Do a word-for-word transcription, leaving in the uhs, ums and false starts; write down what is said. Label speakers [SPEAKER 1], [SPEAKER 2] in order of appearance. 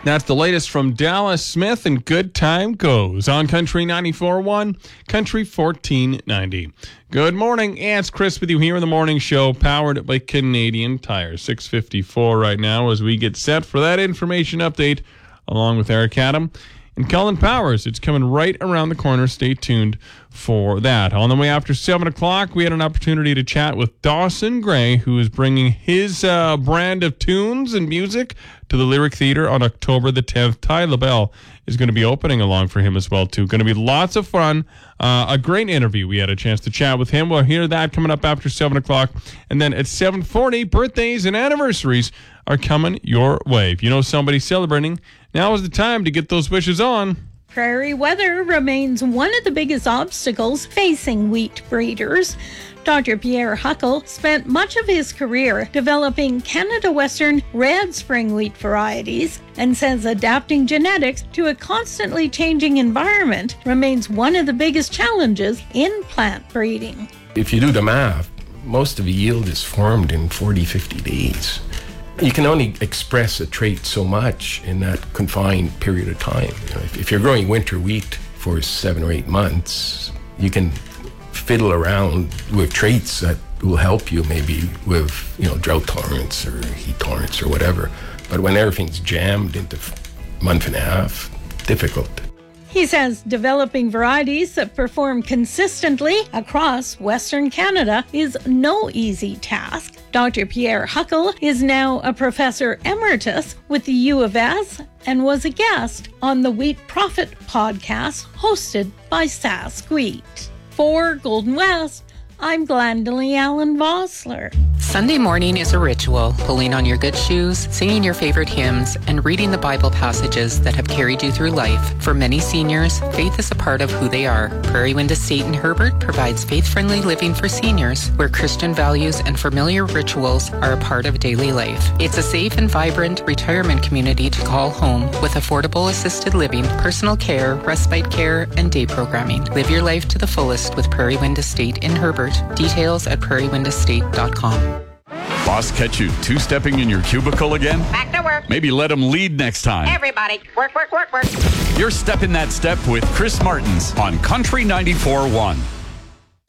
[SPEAKER 1] That's the latest from Dallas Smith and Good Time Goes on Country ninety-four point one, Country fourteen ninety. Good morning. Yeah, it's Chris with you here in the morning show, powered by Canadian Tire. six fifty-four right now as we get set for that information update along with Eric Adam and Colin Powers. It's coming right around the corner. Stay tuned for that. On the way after seven o'clock, we had an opportunity to chat with Dawson Gray, who is bringing his uh, brand of tunes and music to the Lyric Theatre on October the tenth. Ty LaBelle is going to be opening along for him as well, too. Going to be lots of fun. Uh, a great interview. We had a chance to chat with him. We'll hear that coming up after seven o'clock. And then at seven forty, birthdays and anniversaries are coming your way. If you know somebody celebrating, now is the time to get those wishes on.
[SPEAKER 2] Prairie weather remains one of the biggest obstacles facing wheat breeders. Doctor Pierre Huckel spent much of his career developing Canada Western red spring wheat varieties and says adapting genetics to a constantly changing environment remains one of the biggest challenges in plant breeding.
[SPEAKER 3] If you do the math, most of the yield is formed in forty, fifty days. You can only express a trait so much in that confined period of time. You know, if, if you're growing winter wheat for seven or eight months, you can fiddle around with traits that will help you maybe with, you know, drought tolerance or heat tolerance or whatever. But when everything's jammed into a month and a half, difficult.
[SPEAKER 2] He says developing varieties that perform consistently across Western Canada is no easy task. Doctor Pierre Huckel is now a professor emeritus with the U of S and was a guest on the Wheat Profit podcast hosted by Sask Wheat. For Golden West, I'm Glendalee Allen Vossler.
[SPEAKER 4] Sunday morning is a ritual, pulling on your good shoes, singing your favorite hymns, and reading the Bible passages that have carried you through life. For many seniors, faith is a part of who they are. Prairie Wind Estate in Herbert provides faith-friendly living for seniors, where Christian values and familiar rituals are a part of daily life. It's a safe and vibrant retirement community to call home with affordable assisted living, personal care, respite care, and day programming. Live your life to the fullest with Prairie Wind Estate in Herbert. Details at prairie wind estate dot com.
[SPEAKER 5] Boss catch you two-stepping in your cubicle again?
[SPEAKER 6] Back to work.
[SPEAKER 5] Maybe let him lead next time.
[SPEAKER 6] Everybody, work, work, work, work.
[SPEAKER 5] You're stepping that step with Chris Martins on Country ninety-four point one.